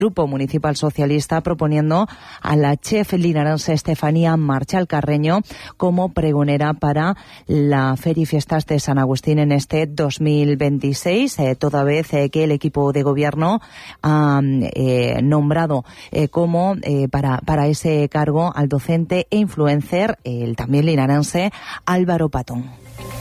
Grupo Municipal Socialista, proponiendo a la chef linarense Estefanía Marchal Carreño como pregonera para la Feria y Fiestas de San Agustín en este 2026, toda vez que el equipo de gobierno ha nombrado como para ese cargo al docente e influencer, el también linarense Álvaro Patón.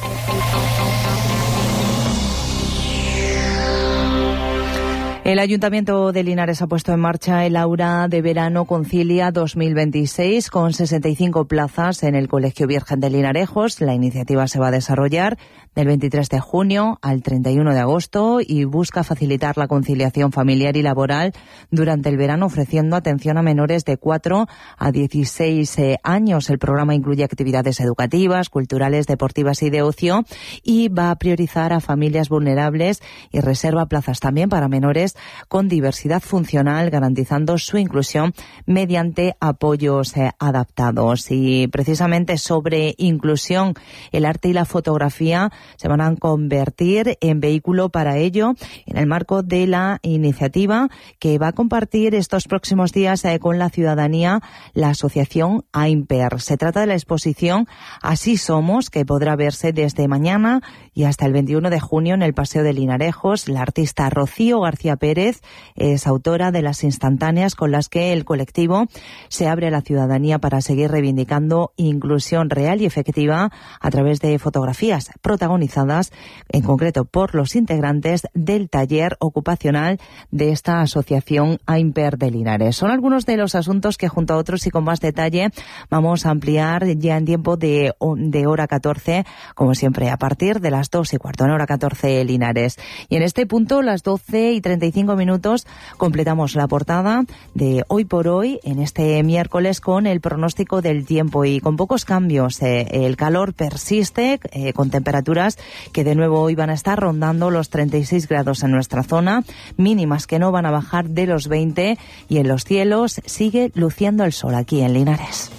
El Ayuntamiento de Linares ha puesto en marcha el Aula de Verano Concilia 2026 con 65 plazas en el Colegio Virgen de Linarejos. La iniciativa se va a desarrollar del 23 de junio al 31 de agosto y busca facilitar la conciliación familiar y laboral durante el verano, ofreciendo atención a menores de 4 a 16 años. El programa incluye actividades educativas, culturales, deportivas y de ocio y va a priorizar a familias vulnerables y reserva plazas también para menores con diversidad funcional, garantizando su inclusión mediante apoyos adaptados. Y precisamente sobre inclusión, el arte y la fotografía se van a convertir en vehículo para ello en el marco de la iniciativa que va a compartir estos próximos días con la ciudadanía la asociación AIMPER. Se trata de la exposición Así Somos, que podrá verse desde mañana y hasta el 21 de junio en el Paseo de Linarejos. La artista Rocío García Pérez es autora de las instantáneas con las que el colectivo se abre a la ciudadanía para seguir reivindicando inclusión real y efectiva a través de fotografías protagonizadas en concreto por los integrantes del taller ocupacional de esta asociación AIMPER de Linares. Son algunos de los asuntos que junto a otros y con más detalle vamos a ampliar ya en tiempo de hora 14, como siempre a partir de las 2:15 en hora 14 Linares. Y en este punto, las 12:35 minutos, completamos la portada de Hoy por Hoy en este miércoles con el pronóstico del tiempo y con pocos cambios. El calor persiste con temperaturas que de nuevo hoy van a estar rondando los 36 grados en nuestra zona, mínimas que no van a bajar de los 20 y en los cielos sigue luciendo el sol aquí en Linares.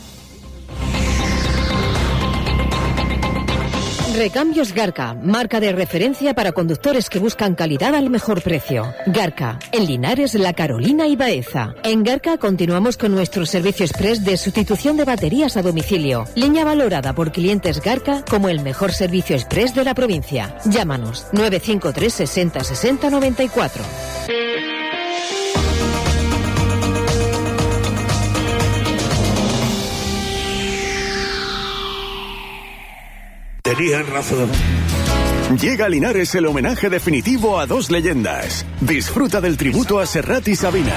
Recambios Garca, marca de referencia para conductores que buscan calidad al mejor precio. Garca, en Linares, La Carolina y Baeza. En Garca continuamos con nuestro servicio express de sustitución de baterías a domicilio. Línea valorada por clientes Garca como el mejor servicio express de la provincia. Llámanos 953 60 60 94. Tenían razón. Llega a Linares el homenaje definitivo a dos leyendas. Disfruta del tributo a Serrat y Sabina.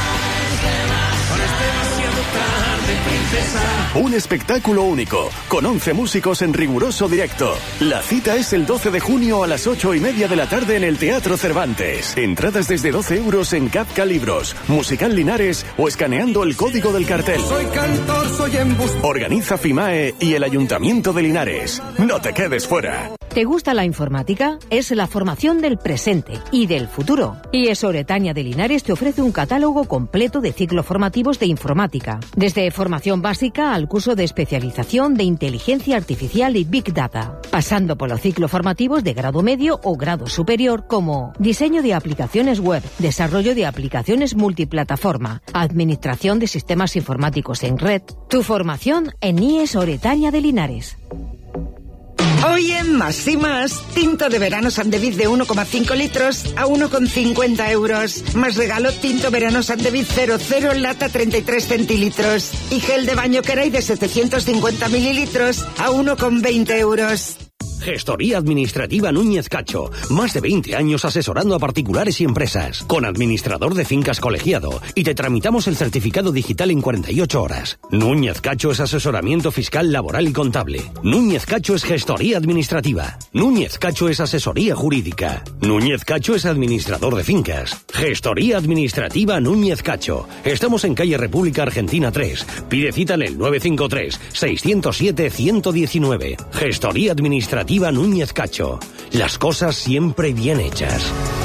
Un espectáculo único, con 11 músicos en riguroso directo. La cita es el 12 de junio a las 8:30 de la tarde en el Teatro Cervantes. Entradas desde 12 euros en Kafka Libros, Musical Linares o escaneando el código del cartel. Soy cantor, soy embustero. Organiza FIMAE y el Ayuntamiento de Linares. No te quedes fuera. ¿Te gusta la informática? Es la formación del presente y del futuro. IES Oretania de Linares te ofrece un catálogo completo de ciclos formativos de informática, desde formación básica al curso de especialización de inteligencia artificial y Big Data, pasando por los ciclos formativos de grado medio o grado superior como diseño de aplicaciones web, desarrollo de aplicaciones multiplataforma, administración de sistemas informáticos en red. Tu formación en IES Oretania de Linares. Hoy en Más y Más, tinto de verano Sandevid de 1,5 litros a 1,50 euros. Más regalo tinto verano Sandevid 00 lata 33 centilitros. Y gel de baño Keray de 750 mililitros a 1,20 euros. Gestoría Administrativa Núñez Cacho. Más de 20 años asesorando a particulares y empresas. Con administrador de fincas colegiado. Y te tramitamos el certificado digital en 48 horas. Núñez Cacho es asesoramiento fiscal, laboral y contable. Núñez Cacho es gestoría administrativa. Núñez Cacho es asesoría jurídica. Núñez Cacho es administrador de fincas. Gestoría Administrativa Núñez Cacho. Estamos en calle República Argentina 3. Pide cita en el 953 607 119. Gestoría Administrativa Núñez Cacho. Las cosas siempre bien hechas.